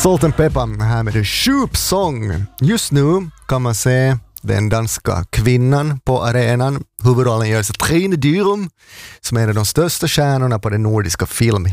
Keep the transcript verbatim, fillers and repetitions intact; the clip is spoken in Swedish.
Salt and Pepper här med The Shoop Song. Just nu kan man se den danska kvinnan på arenan. Huvudrollen görs av Trine Dyrum, som är en av de största stjärnorna på den nordiska film